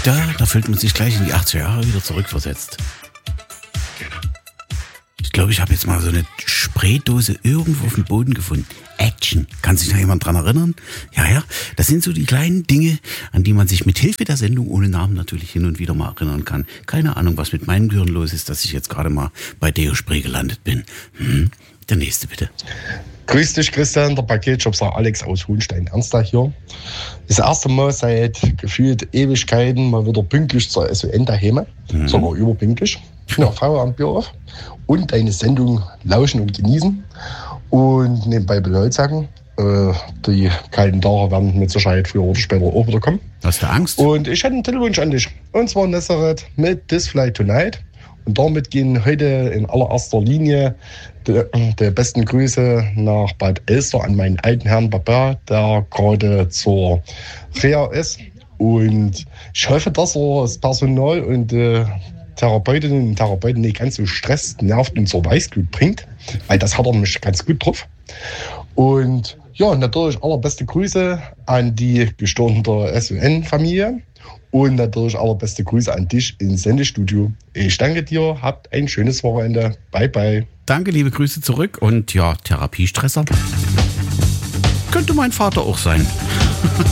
Da fühlt man sich gleich in die 80er Jahre wieder zurückversetzt. Ich glaube, ich habe jetzt mal so eine Spraydose irgendwo auf dem Boden gefunden. Action. Kann sich noch jemand dran erinnern? Ja. Das sind so die kleinen Dinge, an die man sich mit Hilfe der Sendung ohne Namen natürlich hin und wieder mal erinnern kann. Keine Ahnung, was mit meinem Gehirn los ist, dass ich jetzt gerade mal bei Deo Spray gelandet bin. Der nächste bitte. Grüß dich, Christian, der Paketshopser Alex aus Hohenstein. Ernstler hier. Das erste Mal seit gefühlt Ewigkeiten mal wieder pünktlich zur SON daheim. Sogar überpünktlich. Ja, Feierabendbier auf. Und eine Sendung lauschen und genießen. Und nebenbei Beleut sagen, die kalten Tage werden mit Sicherheit früher oder später auch wieder kommen. Hast du Angst? Und ich hätte einen Telefon an dich. Und zwar Nazareth mit This Fly Tonight. Und damit gehen heute in allererster Linie die besten Grüße nach Bad Elster an meinen alten Herrn Papa, der gerade zur Reha ist. Und ich hoffe, dass er das Personal und Therapeutinnen und Therapeuten nicht ganz so stresst, nervt und zur Weißglut bringt, weil das hat er nämlich ganz gut drauf. Und ja, natürlich allerbeste Grüße an die gestorbene SON-Familie und natürlich allerbeste Grüße an dich ins Sendestudio. Ich danke dir, habt ein schönes Wochenende. Bye, bye. Danke, liebe Grüße zurück und ja, Therapiestresser. Könnte mein Vater auch sein.